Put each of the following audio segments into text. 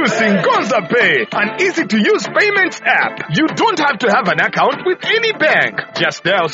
Introducing Gonza Pay, an easy-to-use payments app. You don't have to have an account with any bank. Just dial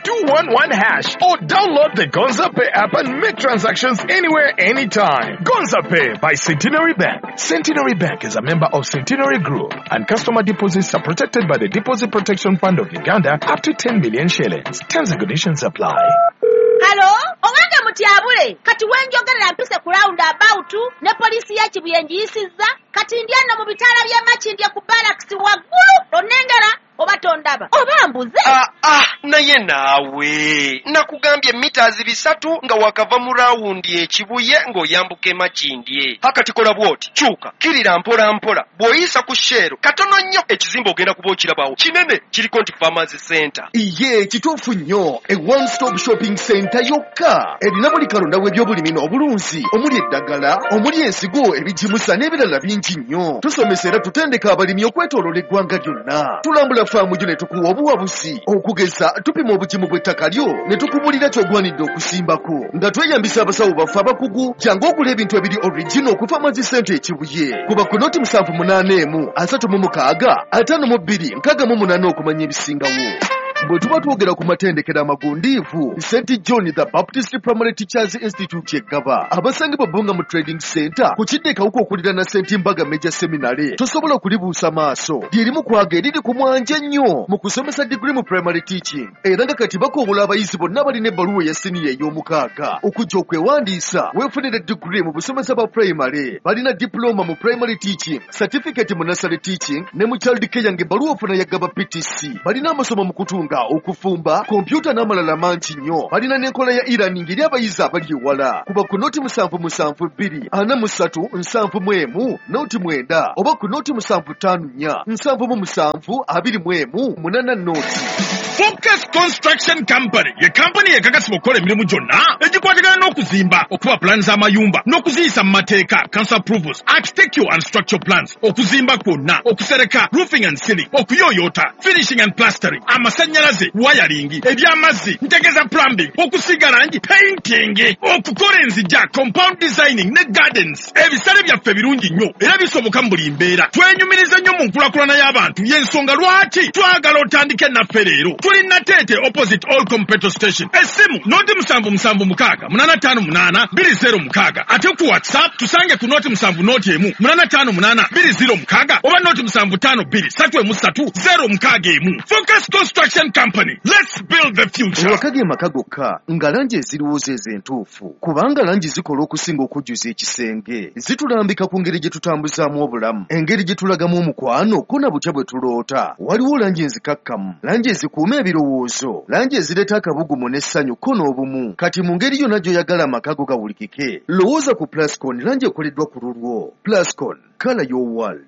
*211# or download the Gonza Pay app and make transactions anywhere, anytime. Gonza Pay by Centenary Bank. Centenary Bank is a member of Centenary Group, and customer deposits are protected by the Deposit Protection Fund of Uganda up to 10 million shillings. Terms and conditions apply. Hello? Owange mutyabule. Kati wenjogerera mpise ku roundabout ne poliisi ya Kibuyenji yisizza. Kati ndyano mu bitala bya Makindye ku barracks waggulu. Onengera oba tondaba. Oba mbuze. Naye naawe. Nakugambye meters 3 nga wakava mu rawundi ekibuye ng'oyambuka Makindye. Hakati kola bwoti. Kyuka. Kirira mpola mpola. Bw'oyisa ku Shero. Katono nnyo ekizimbe ogenda kuba okirabawo. Kinene kiriko nti Pharmacy Center. Iye kituufu nnyo. A one-stop shopping center yokka. Erina buli kalonda w'ebyobulimi n'obulunzi. Omuli eddagala, omuli ensigo, ebijimusa n'ebirala bingi nnyo. Tusomesa era tutendeka abalimi okwetooloola eggwanga lyonna. Tulambula faamu gyo ne tukuwa obuwabuzi. Okugeza tupima obugimu bw'ettaka lyo ne tukubulira ky'ogwanidde okusimbako. Nga tweyambisa abasawo baffe abakugu, jangu ogula ebintu ebiri original ku Pharmacy Center ekibuye. Kuba ku noti 781 36 52 68 okumanya ebisingawo. Bwe tuba twogera ku matendekero amagundiivu, St. John the Baptist Primary Teachers Institute yeggaba. Abasangibwa Bunga mu Trading Center ku kidde kawuka okulira na St. Mbaga Major Seminary. Tosobola kulibuusa maaso. Lyerimu kwaga eriri ku mwanja nnyo mu kusomesa degree mu primary teaching. Era nga kati bakoowula abayizi bonna abalina ebbaluwa ya siniya ey'omukaaga. Okujja okwewandiisa weefunire degree mu busomesa bwa primary. Balina diploma mu primary teaching, certificate mu nursery teaching ne mu child care ng'ebbaluwa ofuna yaggaba PTC. Balina amasomo mu kutunga okufumba, kompyuta n'amalala mangi nnyo. Balina n'enkola ya e-learning eri abayizi abali ewala. Kuba ku noti 772 43 71 noti 9 oba ku noti 754 77 21 8 noti. Focus Construction Company ye company ekakasibwa okukola emirimu gyonna egikwatagana n'okuzimba, okuba plans z'amayumba n'okuziyisa mu mateeka, council approvals, architectural and structural plans, okuzimba kwonna, okusereka, roofing and ceiling, okuyooyoota, finishing and plastering, amasannyalaze, wiring, eby'amazzi, ntegeza plumbing, okusiga langi, painting, okukola enzija, compound designing ne gardens. Ebisale byaffe birungi nnyo era bisoboka mu buli mbeera. Twenyumiriza nnyo mu nkulakulana y'abantu, y'ensonga lwaki twagala otandike naffe leero. Tuli Natete opposite Allcom petrol station. Esimu noti 776 858 206. Ate ku WhatsApp tusange ku noti 7 noti 1 858 206 oba noti 752 333 Focus Construction Company. Let's build the future. Wakage makagokka nga langi eziriwooza ez'entuufu. Kubanga langi zikola okusinga okujjuza ekisenge. Zitulambika ku ngeri gye tutambuzaamu obulamu. Engeri gye tulagamu omukwano ko na butya bwe tuloota. Waliwo langi enzikakkamu, langi ezikuuma ebirowoozo, langi ezireeta akabugumu n'essanyu ko n'obumu. Kati mu ngeri yonna gy'oyagala amakago gawulikike, lowooza ku Plascon, langi ekoleddwa ku lulwo. Plascon, color your world.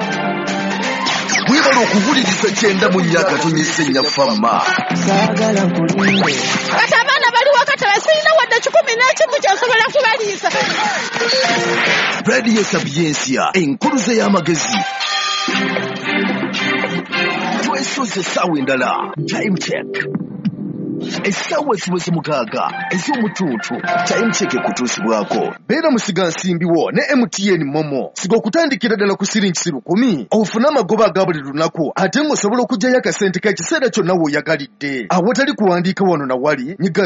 Webala okuwuliriza kyenda mu nnyaka tonyesenya famma. Saagala nkulinde. Kati abaana bali wakati abasinga wadde 11 kyosobola kubaliisa. Radio Sapiensia, enkuluze y'amagezi. Twesoze essaawa endala. Time check. Essaawa eziweze 6 ez'omutuntu. Time check ekutuusibwako. Beera musiga nsimbiwo ne MTN Momo. Siga okutandikira ddala ku siringi 10 ofune amagoba aga buli lunaku ate ng'osobola okuggyayo akasente k'ekiseera kyonna w'oyagalidde. Awatali kuwandiika wano na wali, nyiga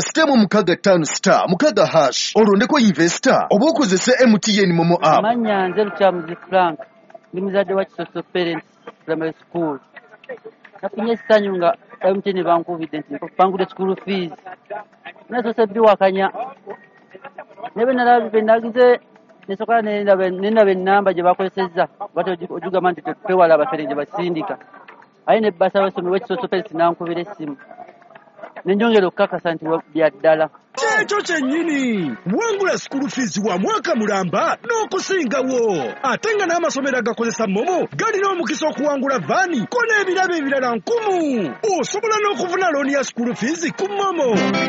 *65*6 olondeko investor oba okozese MTN Momo app. Manya nze Lukyamuzi Frank, ndi muzadde wa Kisoso Parents Primary School. Nafunye essanyu nga MTN bankubidde nti bangule school fees. Nasoose biwakanya. Ne bwe nagize nesokola nendaba ennamba gye bakozesezza bati ogigamba nti twewala abafere gye basindika. Aye ne bbasa abasomyi w'Ekisoso Parents nankubira essimu. Nenjongera okukakasa nti bya ddala. Kyekyo kyennyini wangula school fees wa mwaka mulamba n'okusingawo. Ate nga n'amasomero agakozesa Momo galina omukisa okuwangula vaani ko n'ebirabo ebirala 1000. Osobola n'okufuna looni ya school fees ku Momo.